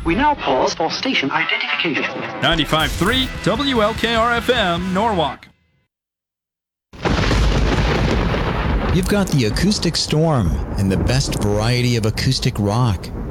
We now pause for station identification. 95.3 WLKR-FM, Norwalk. You've got the Acoustic Storm and the best variety of acoustic rock.